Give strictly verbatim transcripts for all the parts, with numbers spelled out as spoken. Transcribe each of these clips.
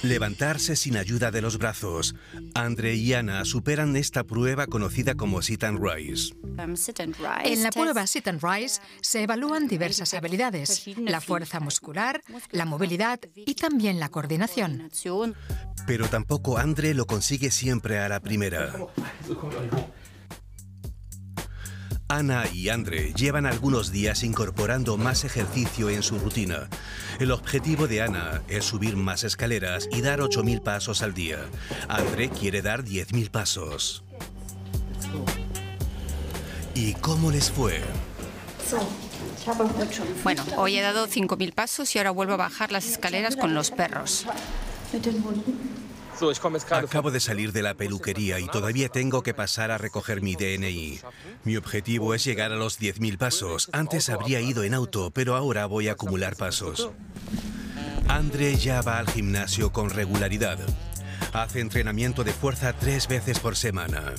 Levantarse sin ayuda de los brazos. Andre y Anna superan esta prueba conocida como Sit and Rise. En la prueba Sit and Rise se evalúan diversas habilidades, la fuerza muscular, la movilidad y también la coordinación. Pero tampoco Andre lo consigue siempre a la primera. Anna y Andre llevan algunos días incorporando más ejercicio en su rutina. El objetivo de Anna es subir más escaleras y dar ocho mil pasos al día. Andre quiere dar diez mil pasos. ¿Y cómo les fue? Bueno, hoy he dado cinco mil pasos y ahora vuelvo a bajar las escaleras con los perros. Acabo de salir de la peluquería y todavía tengo que pasar a recoger mi D N I. Mi objetivo es llegar a los diez mil pasos. Antes habría ido en auto, pero ahora voy a acumular pasos. Andre ya va al gimnasio con regularidad. Hace entrenamiento de fuerza tres veces por semana.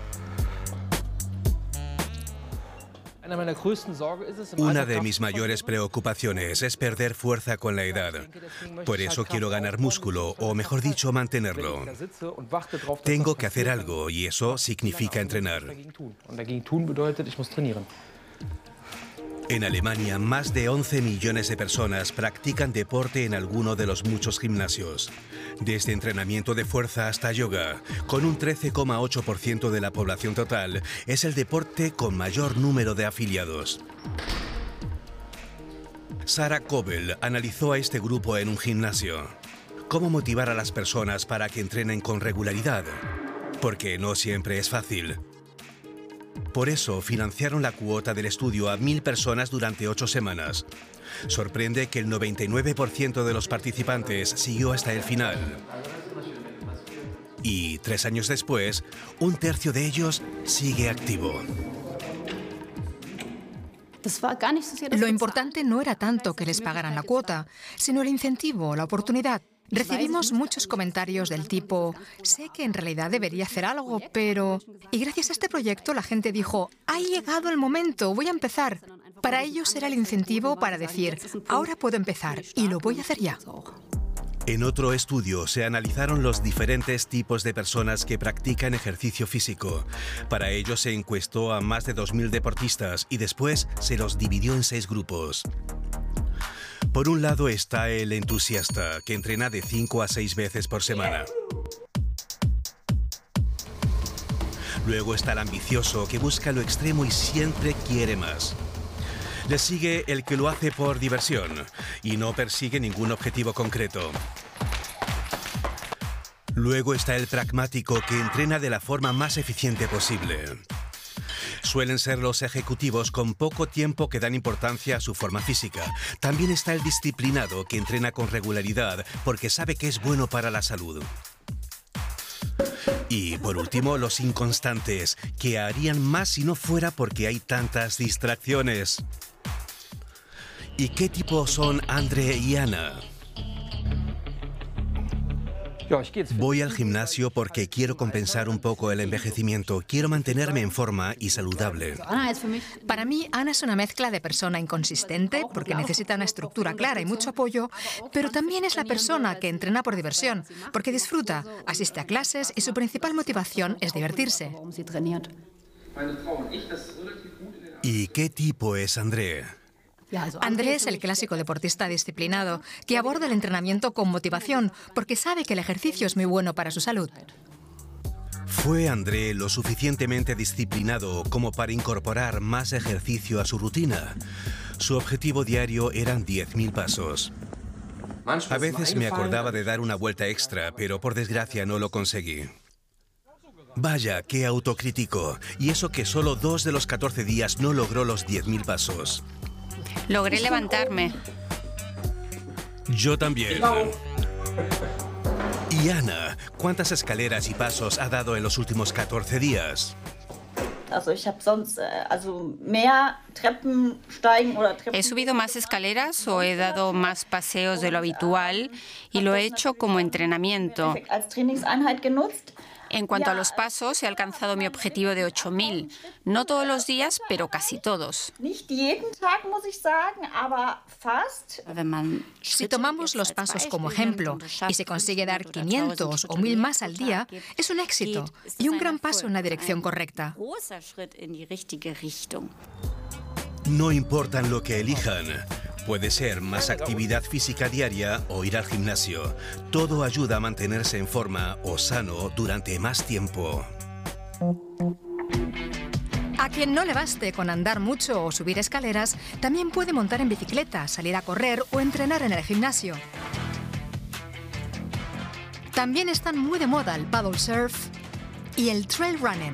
Una de mis mayores preocupaciones es perder fuerza con la edad. Por eso quiero ganar músculo, o mejor dicho, mantenerlo. Tengo que hacer algo y eso significa entrenar. En Alemania, más de once millones de personas practican deporte en alguno de los muchos gimnasios. Desde entrenamiento de fuerza hasta yoga, con un trece coma ocho por ciento de la población total, es el deporte con mayor número de afiliados. Sarah Kobel analizó a este grupo en un gimnasio. ¿Cómo motivar a las personas para que entrenen con regularidad? Porque no siempre es fácil. Por eso financiaron la cuota del estudio a mil personas durante ocho semanas. Sorprende que el noventa y nueve por ciento de los participantes siguió hasta el final. Y tres años después, un tercio de ellos sigue activo. Lo importante no era tanto que les pagaran la cuota, sino el incentivo, la oportunidad. Recibimos muchos comentarios del tipo, sé que en realidad debería hacer algo, pero... Y gracias a este proyecto la gente dijo, ha llegado el momento, voy a empezar. Para ellos era el incentivo para decir, ahora puedo empezar y lo voy a hacer ya. En otro estudio se analizaron los diferentes tipos de personas que practican ejercicio físico. Para ello se encuestó a más de dos mil deportistas y después se los dividió en seis grupos. Por un lado está el entusiasta, que entrena de cinco a seis veces por semana. Luego está el ambicioso, que busca lo extremo y siempre quiere más. Le sigue el que lo hace por diversión y no persigue ningún objetivo concreto. Luego está el pragmático, que entrena de la forma más eficiente posible. Suelen ser los ejecutivos con poco tiempo que dan importancia a su forma física. También está el disciplinado, que entrena con regularidad porque sabe que es bueno para la salud. Y por último, los inconstantes, que harían más si no fuera porque hay tantas distracciones. ¿Y qué tipo son Andre y Anna? Voy al gimnasio porque quiero compensar un poco el envejecimiento. Quiero mantenerme en forma y saludable. Para mí, Anna es una mezcla de persona inconsistente, porque necesita una estructura clara y mucho apoyo, pero también es la persona que entrena por diversión, porque disfruta, asiste a clases y su principal motivación es divertirse. ¿Y qué tipo es André? André es el clásico deportista disciplinado que aborda el entrenamiento con motivación porque sabe que el ejercicio es muy bueno para su salud. ¿Fue André lo suficientemente disciplinado como para incorporar más ejercicio a su rutina? Su objetivo diario eran diez mil pasos. A veces me acordaba de dar una vuelta extra, pero por desgracia no lo conseguí. Vaya, qué autocrítico. Y eso que solo dos de los catorce días no logró los diez mil pasos. Logré levantarme. Yo también. Y Anna, ¿cuántas escaleras y pasos ha dado en los últimos catorce días? He subido más escaleras o he dado más paseos de lo habitual y lo he hecho como entrenamiento. En cuanto a los pasos, he alcanzado mi objetivo de ocho mil. No todos los días, pero casi todos. Si tomamos los pasos como ejemplo y se consigue dar quinientos o mil más al día, es un éxito y un gran paso en la dirección correcta. No importan lo que elijan. Puede ser más actividad física diaria o ir al gimnasio. Todo ayuda a mantenerse en forma o sano durante más tiempo. A quien no le baste con andar mucho o subir escaleras, también puede montar en bicicleta, salir a correr o entrenar en el gimnasio. También están muy de moda el paddle surf y el trail running.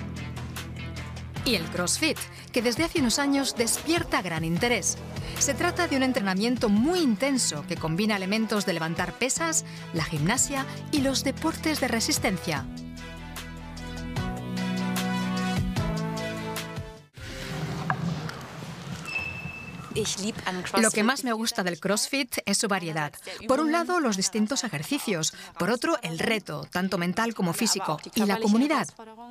Y el CrossFit, que desde hace unos años despierta gran interés. Se trata de un entrenamiento muy intenso que combina elementos de levantar pesas, la gimnasia y los deportes de resistencia. Lo que más me gusta del CrossFit es su variedad. Por un lado, los distintos ejercicios. Por otro, el reto, tanto mental como físico. Y la comunidad.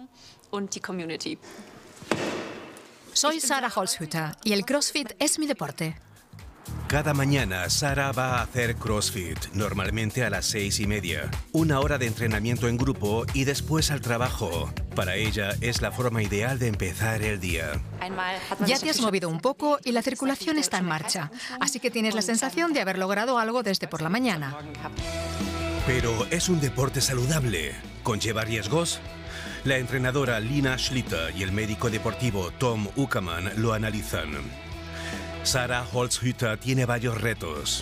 Soy Sarah Holzhütter y el CrossFit es mi deporte. Cada mañana Sara va a hacer CrossFit, normalmente a las seis y media. Una hora de entrenamiento en grupo y después al trabajo. Para ella es la forma ideal de empezar el día. Ya te has movido un poco y la circulación está en marcha, así que tienes la sensación de haber logrado algo desde por la mañana. Pero ¿es un deporte saludable? ¿Conlleva riesgos? La entrenadora Lina Schlitter y el médico deportivo Tom Uckerman lo analizan. Sarah Holzhütter tiene varios retos.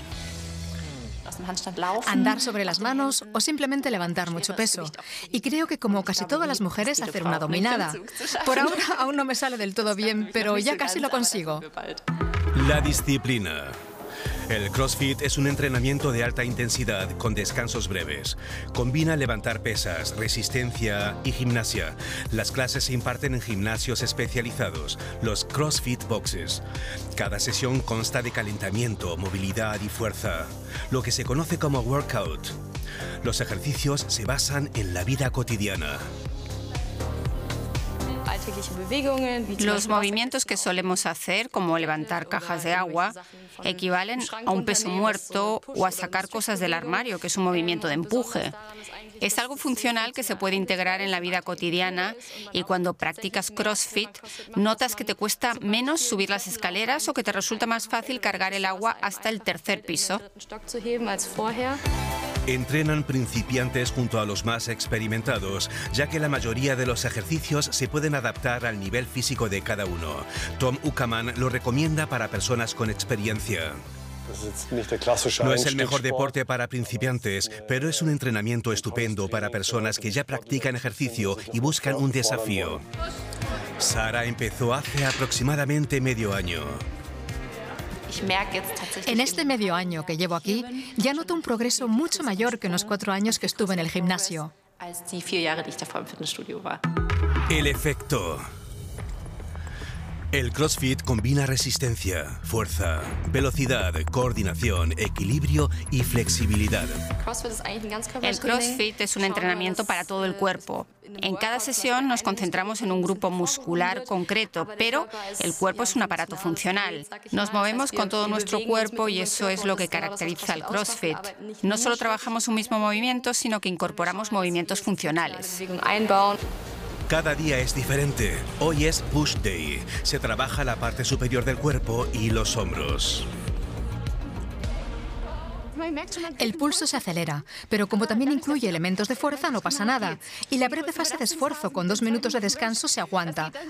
Andar sobre las manos o simplemente levantar mucho peso. Y creo que como casi todas las mujeres hacer una dominada. Por ahora aún no me sale del todo bien, pero ya casi lo consigo. La disciplina. El CrossFit es un entrenamiento de alta intensidad con descansos breves. Combina levantar pesas, resistencia y gimnasia. Las clases se imparten en gimnasios especializados, los CrossFit Boxes. Cada sesión consta de calentamiento, movilidad y fuerza, lo que se conoce como workout. Los ejercicios se basan en la vida cotidiana. Los movimientos que solemos hacer, como levantar cajas de agua, equivalen a un peso muerto o a sacar cosas del armario, que es un movimiento de empuje. Es algo funcional que se puede integrar en la vida cotidiana y cuando practicas CrossFit notas que te cuesta menos subir las escaleras o que te resulta más fácil cargar el agua hasta el tercer piso. Entrenan principiantes junto a los más experimentados, ya que la mayoría de los ejercicios se pueden adaptar al nivel físico de cada uno. Tom Uckerman lo recomienda para personas con experiencia. No es el mejor deporte para principiantes, pero es un entrenamiento estupendo para personas que ya practican ejercicio y buscan un desafío. Sara empezó hace aproximadamente medio año. En este medio año que llevo aquí, ya noto un progreso mucho mayor que en los cuatro años que estuve en el gimnasio. El efecto. El CrossFit combina resistencia, fuerza, velocidad, coordinación, equilibrio y flexibilidad. El CrossFit es un entrenamiento para todo el cuerpo. En cada sesión nos concentramos en un grupo muscular concreto, pero el cuerpo es un aparato funcional. Nos movemos con todo nuestro cuerpo y eso es lo que caracteriza al CrossFit. No solo trabajamos un mismo movimiento, sino que incorporamos movimientos funcionales. Cada día es diferente. Hoy es Push Day. Se trabaja la parte superior del cuerpo y los hombros. El pulso se acelera, pero como también incluye elementos de fuerza, no pasa nada. Y la breve fase de esfuerzo con dos minutos de descanso se aguanta,